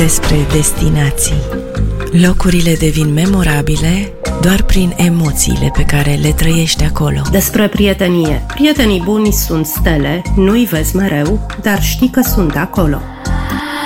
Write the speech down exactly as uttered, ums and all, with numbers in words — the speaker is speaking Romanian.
despre destinații. Locurile devin memorabile doar prin emoțiile pe care le trăiești acolo. Despre prietenie. Prietenii buni sunt stele, nu-i vezi mereu, dar știi că sunt acolo.